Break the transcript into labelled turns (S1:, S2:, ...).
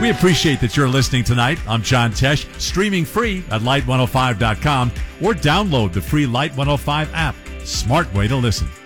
S1: We appreciate that you're listening tonight. I'm John Tesh, streaming free at light105.com or download the free Light 105 app. Smart way to listen.